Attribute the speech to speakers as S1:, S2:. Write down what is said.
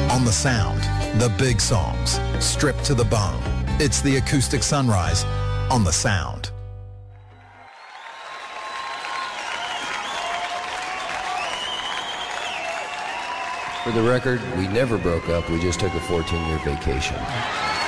S1: On the Sound, the big songs, stripped to the bone. It's the Acoustic Sunrise on the Sound.
S2: For the record, we never broke up. We just took a 14-year vacation.